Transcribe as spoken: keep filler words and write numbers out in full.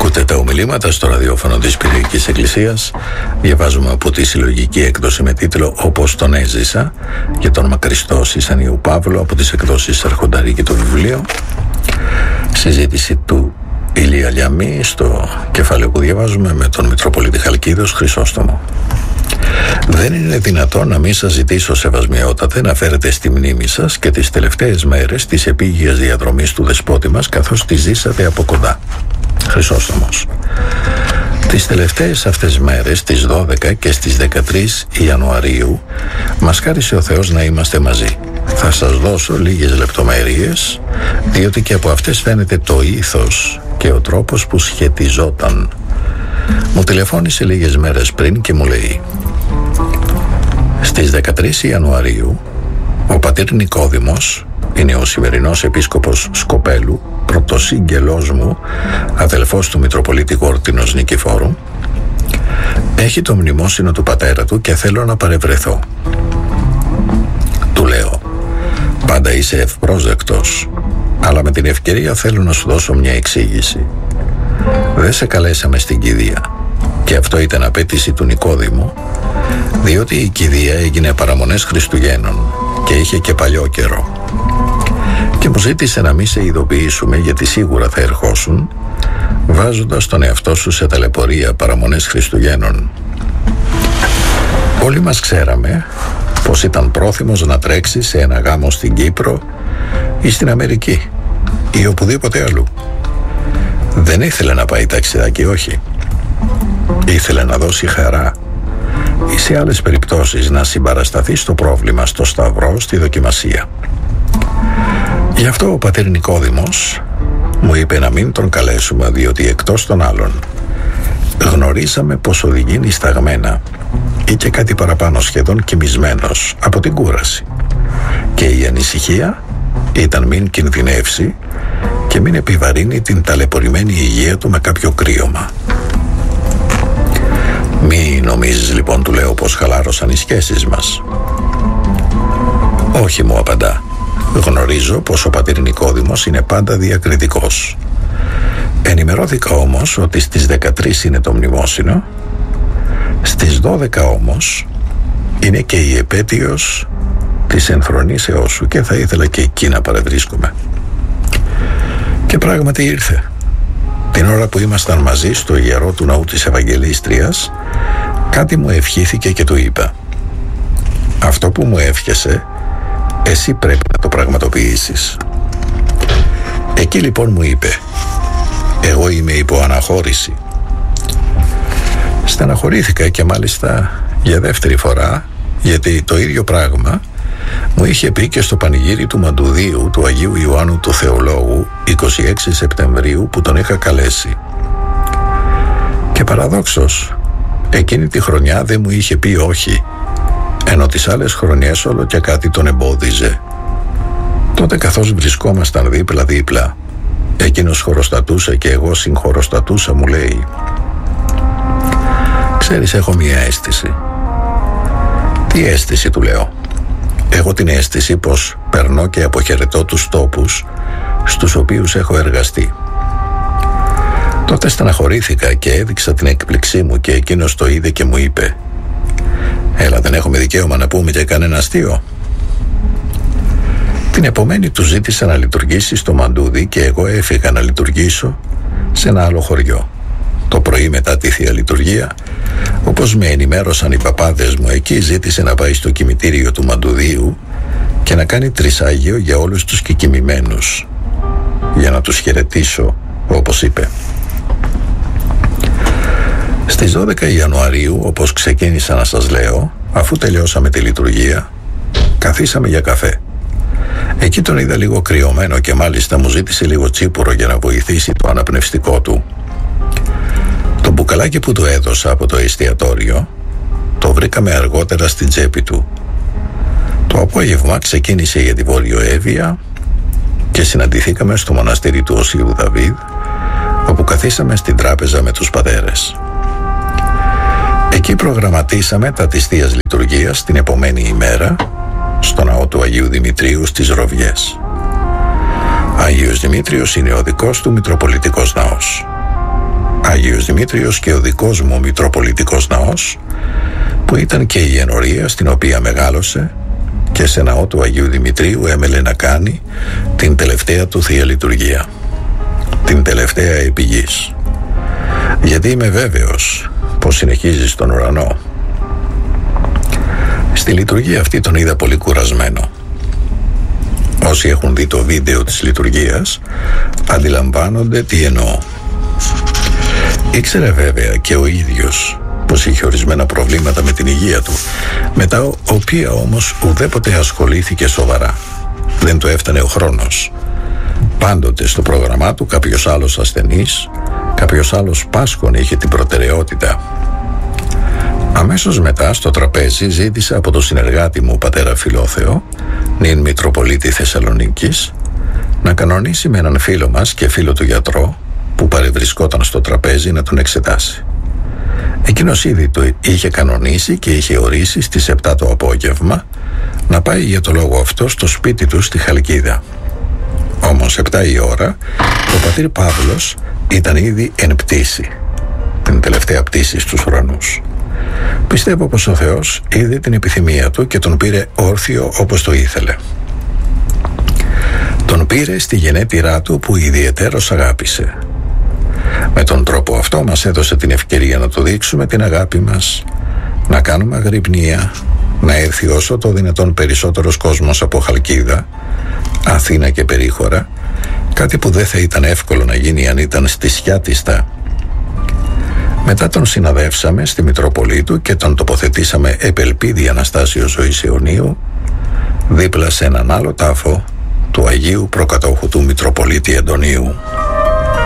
Ακούτε τα ομιλήματα στο ραδιόφωνο της Πυριακής Εκκλησίας. Διαβάζουμε από τη συλλογική έκδοση με τίτλο «Όπως τον έζησα» για τον μακριστό Σισανίου Παύλο από τις εκδόσεις Αρχονταρίκη το βιβλίο. Συζήτηση του Ηλία Λιαμή στο κεφάλαιο που διαβάζουμε με τον Μητροπολίτη Χαλκίδος Χρυσόστομο. Δεν είναι δυνατόν να μην σας ζητήσω, σεβασμιότατε, να φέρετε στη μνήμη σας και τις τελευταίες μέρες της επίγειας διαδρομής του δεσπότη μας, καθώς τη ζήσατε από κοντά. Χρυσόστομος. Τις τελευταίες αυτές μέρες, στις δώδεκα και στις δεκατρείς Ιανουαρίου, μας χάρισε ο Θεός να είμαστε μαζί. Θα σας δώσω λίγες λεπτομέρειες, διότι και από αυτές φαίνεται το ήθος και ο τρόπος που σχετιζόταν. Μου τηλεφώνησε λίγες μέρες πριν και μου λέει: στις δεκατρείς Ιανουαρίου ο πατήρ Νικόδημος, είναι ο σημερινός επίσκοπος Σκοπέλου, πρωτοσύγγελός μου, αδελφός του Μητροπολίτη Κόρτινος Νικηφόρου, έχει το μνημόσυνο του πατέρα του και θέλω να παρευρεθώ. Του λέω: πάντα είσαι ευπρόσδεκτος, αλλά με την ευκαιρία θέλω να σου δώσω μια εξήγηση. Δεν σε καλέσαμε στην κηδεία, και αυτό ήταν απέτηση του Νικόδημου, διότι η κηδεία έγινε παραμονές Χριστουγέννων και είχε και παλιό καιρό. Και μου ζήτησε να μην σε ειδοποιήσουμε, γιατί σίγουρα θα ερχόσουν, βάζοντας τον εαυτό σου σε ταλαιπωρία παραμονές Χριστουγέννων. Όλοι μας ξέραμε πως ήταν πρόθυμος να τρέξει σε ένα γάμο στην Κύπρο ή στην Αμερική ή οπουδήποτε αλλού. Δεν ήθελε να πάει ταξιδάκι, όχι. Ήθελε να δώσει χαρά ή σε άλλες περιπτώσεις να συμπαρασταθεί στο πρόβλημα, στο σταυρό, στη δοκιμασία. Γι' αυτό ο πατήρ Νικόδημος μου είπε να μην τον καλέσουμε, διότι εκτός των άλλων γνωρίσαμε πως οδηγεί νησταγμένα ή και κάτι παραπάνω, σχεδόν κοιμισμένος από την κούραση, και η ανησυχία ήταν μην κινδυνεύσει και μην επιβαρύνει την ταλαιπωρημένη υγεία του με κάποιο κρύωμα. Μη νομίζεις λοιπόν, του λέω, πως χαλάρωσαν οι σχέσεις μας. Όχι, μου απαντά. Γνωρίζω πως ο πατήρ Νικόδημος είναι πάντα διακριτικός. Ενημερώθηκα όμως ότι στις δεκατρείς είναι το μνημόσυνο, στις δώδεκα όμως είναι και η επέτειος της ενθρονήσεώς σου και θα ήθελα και εκεί να παρευρίσκομαι. Και πράγματι ήρθε. Την ώρα που ήμασταν μαζί στο ιερό του ναού της Ευαγγελίστριας, κάτι μου ευχήθηκε και του είπα: αυτό που μου εύχεσαι, εσύ πρέπει να το πραγματοποιήσεις. Εκεί λοιπόν μου είπε: εγώ είμαι υπό αναχώρηση. Στεναχωρήθηκα, και μάλιστα για δεύτερη φορά, γιατί το ίδιο πράγμα μου είχε πει και στο πανηγύρι του Μαντουδίου του Αγίου Ιωάννου του Θεολόγου είκοσι έξι Σεπτεμβρίου, που τον είχα καλέσει. Και παραδόξως εκείνη τη χρονιά δεν μου είχε πει όχι, ενώ τις άλλες χρονιές όλο και κάτι τον εμπόδιζε. Τότε, καθώς βρισκόμασταν δίπλα-δίπλα, εκείνος χωροστατούσε και εγώ συγχωροστατούσα, μου λέει: ξέρεις, έχω μία αίσθηση. Τι αίσθηση, του λέω. Έχω την αίσθηση πως περνώ και αποχαιρετώ τους τόπους στους οποίους έχω εργαστεί. Τότε στεναχωρήθηκα και έδειξα την έκπληξή μου, και εκείνος το είδε και μου είπε: έλα, δεν έχουμε δικαίωμα να πούμε και κανένα αστείο? Την επομένη του ζήτησα να λειτουργήσει στο Μαντούδι και εγώ έφυγα να λειτουργήσω σε ένα άλλο χωριό. Το πρωί μετά τη Θεία Λειτουργία, όπως με ενημέρωσαν οι παπάδες μου εκεί, ζήτησε να πάει στο κημητήριο του Μαντουδίου και να κάνει τρισάγιο για όλους τους κεκοιμημένους, για να τους χαιρετήσω, όπως είπε. Στις δώδεκα Ιανουαρίου, όπως ξεκίνησα να σας λέω, αφού τελειώσαμε τη λειτουργία, καθίσαμε για καφέ. Εκεί τον είδα λίγο κρυωμένο και μάλιστα μου ζήτησε λίγο τσίπουρο για να βοηθήσει το αναπνευστικό του. Το μπουκαλάκι που του έδωσα από το εστιατόριο το βρήκαμε αργότερα στην τσέπη του. Το απόγευμα ξεκίνησε για τη Βόρειο Εύβοια και συναντηθήκαμε στο μοναστήρι του Οσίου Δαβίδ, όπου καθίσαμε στην τράπεζα με τους πατέρες. Εκεί προγραμματίσαμε τα της Θείας Λειτουργίας την επομένη ημέρα στο ναό του Αγίου Δημητρίου στις Ροβιές. Άγιος Δημήτριος είναι ο δικός του Μητροπολιτικός Ναός. Άγιος Δημήτριος και ο δικός μου Μητροπολιτικός Ναός, που ήταν και η ενορία στην οποία μεγάλωσε και σε ναό του Αγίου Δημητρίου έμελε να κάνει την τελευταία του Θεία Λειτουργία, την τελευταία επί γης. Γιατί είμαι βέβαιος πως συνεχίζει στον ουρανό. Στη λειτουργία αυτή τον είδα πολύ κουρασμένο. Όσοι έχουν δει το βίντεο της λειτουργίας αντιλαμβάνονται τι εννοώ. Ήξερε βέβαια και ο ίδιος πως είχε ορισμένα προβλήματα με την υγεία του, με τα οποία όμως ουδέποτε ασχολήθηκε σοβαρά. Δεν του έφτανε ο χρόνος. Πάντοτε στο πρόγραμμά του κάποιος άλλος ασθενής, κάποιος άλλος πάσχων είχε την προτεραιότητα. Αμέσως μετά στο τραπέζι ζήτησα από τον συνεργάτη μου πατέρα Φιλόθεο, νυν Μητροπολίτη Θεσσαλονίκης, να κανονίσει με έναν φίλο μας και φίλο του γιατρό που παρευρισκόταν στο τραπέζι να τον εξετάσει. Εκείνος ήδη το είχε κανονίσει και είχε ορίσει στις επτά το απόγευμα να πάει για το λόγο αυτό στο σπίτι του στη Χαλκίδα. Όμως επτά η ώρα ο πατήρ Παύλος ήταν ήδη εν πτήση, την τελευταία πτήση στους ουρανούς. Πιστεύω πως ο Θεός είδε την επιθυμία του και τον πήρε όρθιο όπως το ήθελε. Τον πήρε στη γενέτειρά του που ιδιαιτέρως αγάπησε. Με τον τρόπο αυτό μας έδωσε την ευκαιρία να του δείξουμε την αγάπη μας, να κάνουμε αγρυπνία, να έρθει όσο το δυνατόν περισσότερος κόσμος από Χαλκίδα, Αθήνα και περίχωρα, κάτι που δεν θα ήταν εύκολο να γίνει αν ήταν στη Σιάτιστα. Μετά τον συναδεύσαμε στη Μητρόπολη του και τον τοποθετήσαμε επελπίδη Αναστάσεως Ζωής Ιωνίου, δίπλα σε έναν άλλο τάφο του Αγίου Προκατόχου του Μητροπολίτη Αντωνίου.